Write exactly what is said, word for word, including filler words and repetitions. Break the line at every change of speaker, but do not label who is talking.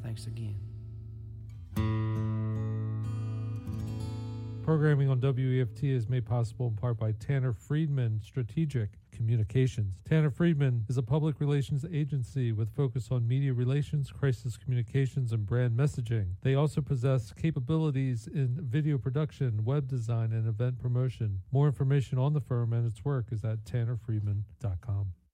Thanks again.
Programming on W E F T is made possible in part by Tanner Friedman Strategic Communications. Tanner Friedman is a public relations agency with focus on media relations, crisis communications, and brand messaging. They also possess capabilities in video production, web design, and event promotion. More information on the firm and its work is at tanner friedman dot com.